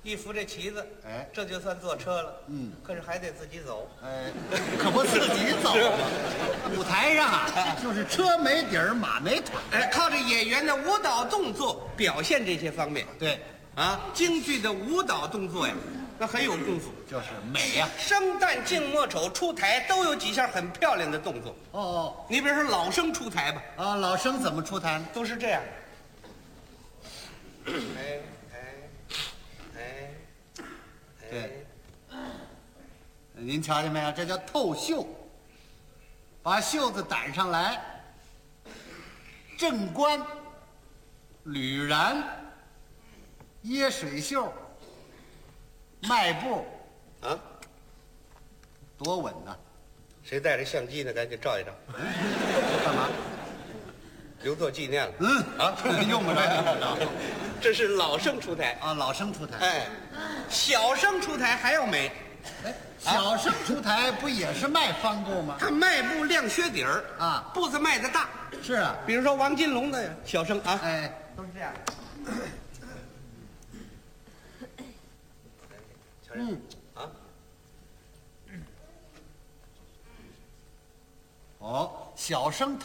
一扶这旗子， 哎这就算坐车了。 嗯， 可是还得自己走。 哎，可不自己走啊！舞台上啊，就是车没底儿，马没腿。 哎，靠着演员的舞蹈动作表现这些方面。 对， 啊，京剧的舞蹈动作呀，那很有功夫。 就是美呀。 生旦净末丑出台都有几项很漂亮的动作。 哦你比如说老生出台吧， 哦，老生怎么出台呢？ 都是这样。哎哎对，您瞧见没有？这叫透袖，把袖子掸上来，正冠、履髯、掖水袖、迈步， 啊！ 多稳呐！ 谁带着相机呢？赶紧照一照， 干嘛？ 留作纪念了。 啊，用不着，用不着。 这是老生出台。 啊，老生出台。 哎，小生出台还要美， 哎，小生出台不也是迈方步吗？ 他迈步亮靴底儿啊步子迈得大。 是啊。 比如说王金龙的小生啊， 哎， 都是这样。瞧瞧啊， 哦，小生